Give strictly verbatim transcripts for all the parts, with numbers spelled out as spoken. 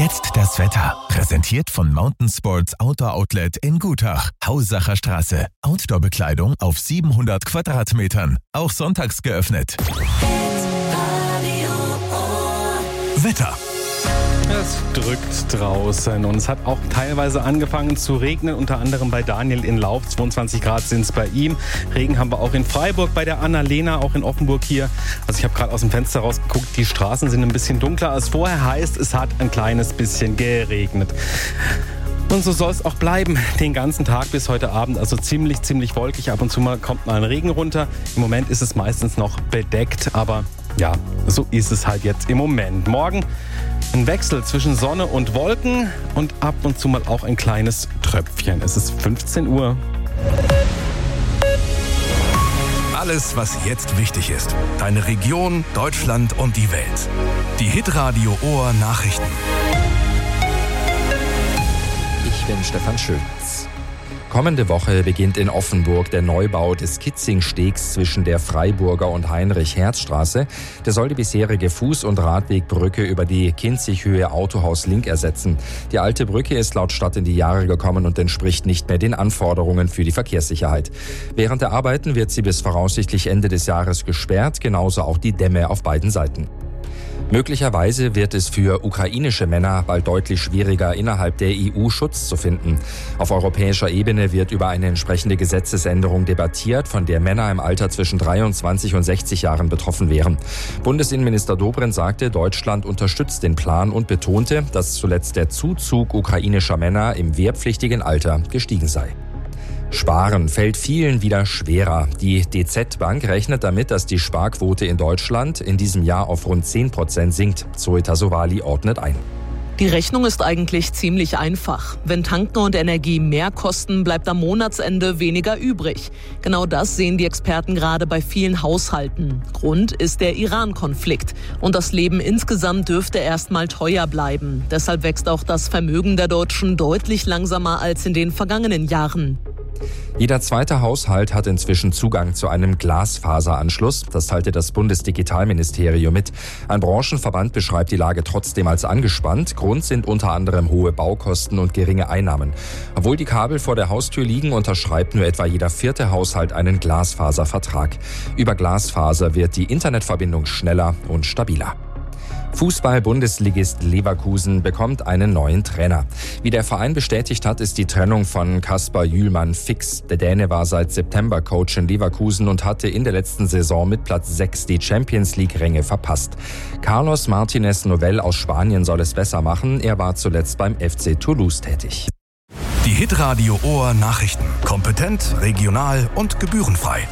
Jetzt das Wetter. Präsentiert von Mountain Sports Outdoor Outlet in Gutach. Hausacher Straße. Outdoor-Bekleidung auf siebenhundert Quadratmetern. Auch sonntags geöffnet. Wetter. Es drückt draußen und es hat auch teilweise angefangen zu regnen, unter anderem bei Daniel in Lauf, zweiundzwanzig Grad sind es bei ihm. Regen haben wir auch in Freiburg bei der Anna-Lena, auch in Offenburg hier. Also ich habe gerade aus dem Fenster rausgeguckt, die Straßen sind ein bisschen dunkler als vorher, heißt es hat ein kleines bisschen geregnet. Und so soll es auch bleiben, den ganzen Tag bis heute Abend. Also ziemlich, ziemlich wolkig. Ab und zu mal kommt mal ein Regen runter. Im Moment ist es meistens noch bedeckt, aber ja, so ist es halt jetzt im Moment. Morgen ein Wechsel zwischen Sonne und Wolken und ab und zu mal auch ein kleines Tröpfchen. Es ist fünfzehn Uhr. Alles, was jetzt wichtig ist. Deine Region, Deutschland und die Welt. Die Hitradio Ohr Nachrichten. Ich bin Stefan Schötz. Kommende Woche beginnt in Offenburg der Neubau des Kitzingstegs zwischen der Freiburger und Heinrich-Herz-Straße. Der soll die bisherige Fuß- und Radwegbrücke über die Kinzighöhe Autohaus Link ersetzen. Die alte Brücke ist laut Stadt in die Jahre gekommen und entspricht nicht mehr den Anforderungen für die Verkehrssicherheit. Während der Arbeiten wird sie bis voraussichtlich Ende des Jahres gesperrt, genauso auch die Dämme auf beiden Seiten. Möglicherweise wird es für ukrainische Männer bald deutlich schwieriger, innerhalb der E U Schutz zu finden. Auf europäischer Ebene wird über eine entsprechende Gesetzesänderung debattiert, von der Männer im Alter zwischen dreiundzwanzig und sechzig Jahren betroffen wären. Bundesinnenminister Dobrindt sagte, Deutschland unterstützt den Plan und betonte, dass zuletzt der Zuzug ukrainischer Männer im wehrpflichtigen Alter gestiegen sei. Sparen fällt vielen wieder schwerer. Die D Z Bank rechnet damit, dass die Sparquote in Deutschland in diesem Jahr auf rund zehn Prozent sinkt. Zoe Tassovali ordnet ein. Die Rechnung ist eigentlich ziemlich einfach. Wenn Tanken und Energie mehr kosten, bleibt am Monatsende weniger übrig. Genau das sehen die Experten gerade bei vielen Haushalten. Grund ist der Iran-Konflikt. Und das Leben insgesamt dürfte erstmal teuer bleiben. Deshalb wächst auch das Vermögen der Deutschen deutlich langsamer als in den vergangenen Jahren. Jeder zweite Haushalt hat inzwischen Zugang zu einem Glasfaseranschluss. Das teilte das Bundesdigitalministerium mit. Ein Branchenverband beschreibt die Lage trotzdem als angespannt. Grund sind unter anderem hohe Baukosten und geringe Einnahmen. Obwohl die Kabel vor der Haustür liegen, unterschreibt nur etwa jeder vierte Haushalt einen Glasfaservertrag. Über Glasfaser wird die Internetverbindung schneller und stabiler. Fußball-Bundesligist Leverkusen bekommt einen neuen Trainer. Wie der Verein bestätigt hat, ist die Trennung von Kasper Jühlmann fix. Der Däne war seit September Coach in Leverkusen und hatte in der letzten Saison mit Platz sechs die Champions-League-Ränge verpasst. Carlos Martinez Novell aus Spanien soll es besser machen. Er war zuletzt beim F C Toulouse tätig. Die Hitradio Ohr Nachrichten. Kompetent, regional und gebührenfrei.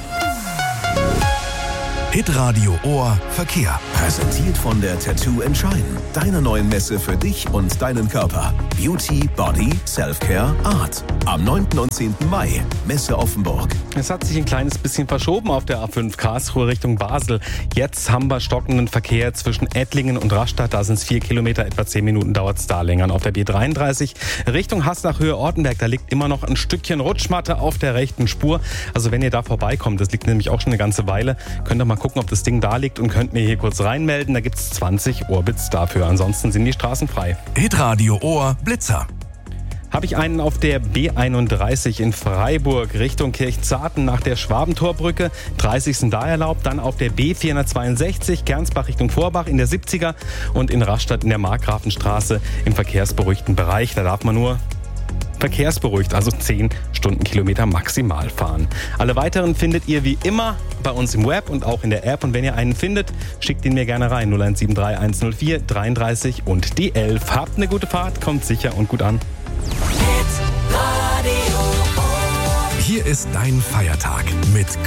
Hitradio Ohr Verkehr. Präsentiert von der Tattoo Entscheiden. Deiner neuen Messe für dich und deinen Körper. Beauty, Body, Self-Care, Art. Am neunten und zehnten Mai. Messe Offenburg. Es hat sich ein kleines bisschen verschoben auf der A fünf Karlsruhe Richtung Basel. Jetzt haben wir stockenden Verkehr zwischen Ettlingen und Rastatt. Da sind es vier Kilometer, etwa zehn Minuten dauert es da länger. Und auf der B dreiunddreißig Richtung Haslach-Höhe-Ortenberg, da liegt immer noch ein Stückchen Rutschmatte auf der rechten Spur. Also wenn ihr da vorbeikommt, das liegt nämlich auch schon eine ganze Weile, könnt ihr mal gucken, ob das Ding da liegt und könnt mir hier kurz reinmelden. Da gibt es zwanzig Orbits dafür. Ansonsten sind die Straßen frei. Hitradio Ohr Blitzer. Habe ich einen auf der B einunddreißig in Freiburg Richtung Kirchzarten nach der Schwabentorbrücke. dreißig sind da erlaubt. Dann auf der B vierhundertzweiundsechzig Gernsbach Richtung Vorbach in der siebziger und in Rastatt in der Markgrafenstraße im verkehrsberuhigten Bereich. Da darf man nur verkehrsberuhigt, also zehn Stundenkilometer maximal fahren. Alle weiteren findet ihr wie immer bei uns im Web und auch in der App. Und wenn ihr einen findet, schickt ihn mir gerne rein. null eins sieben drei eins null vier dreiunddreißig und die elf. Habt eine gute Fahrt, kommt sicher und gut an. Hier ist dein Feiertag mit